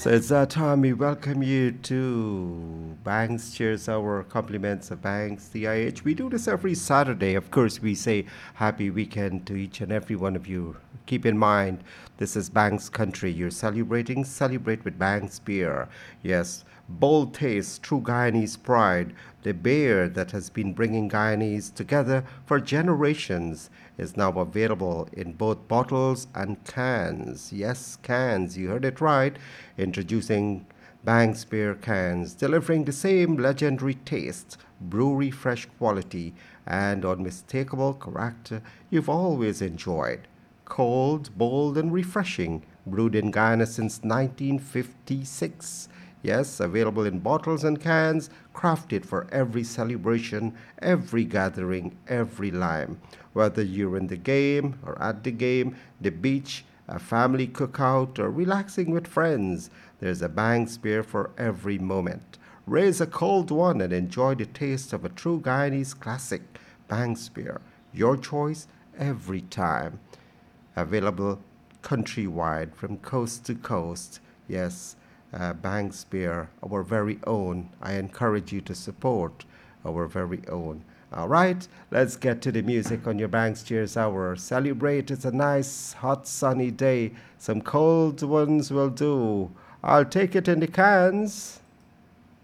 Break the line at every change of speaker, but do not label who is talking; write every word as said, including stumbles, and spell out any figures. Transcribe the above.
So it's that time we welcome you to Banks Cheers Our Compliments of Banks D I H. We do this every Saturday. Of course, we say happy weekend to each and every one of you. Keep in mind, this is Banks Country. You're celebrating, celebrate with Banks Beer. Yes, bold taste, true Guyanese pride. The beer that has been bringing Guyanese together for generations is now available in both bottles and cans. Yes, cans, you heard it right. Introducing Banks Beer cans, delivering the same legendary taste, brewery fresh quality, and unmistakable character you've always enjoyed. Cold, bold, and refreshing, brewed in Guyana since nineteen fifty-six. Yes, available in bottles and cans, crafted for every celebration, every gathering, every lime. Whether you're in the game or at the game, the beach, a family cookout, or relaxing with friends, there's a Banks beer for every moment. Raise a cold one and enjoy the taste of a true Guyanese classic, Banks beer. Your choice every time. Available countrywide from coast to coast. Yes, uh, Banks Beer, our very own. I encourage you to support our very own. All right, let's get to the music on your Banks Cheers Hour. Celebrate, it's a nice, hot, sunny day. Some cold ones will do. I'll take it in the cans.